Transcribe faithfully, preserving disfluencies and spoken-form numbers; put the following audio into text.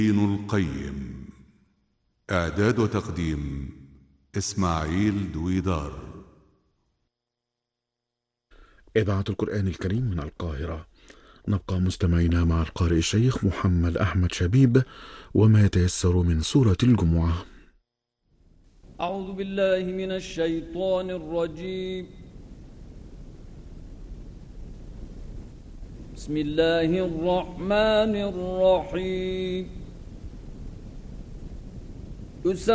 ابن القيم. إعداد وتقديم إسماعيل دويدار. إذاعة القرآن الكريم من القاهرة. نبقى مستمعين مع القارئ الشيخ محمد أحمد شبيب وما يتيسر من سورة الجمعة. أعوذ بالله من الشيطان الرجيم. بسم الله الرحمن الرحيم.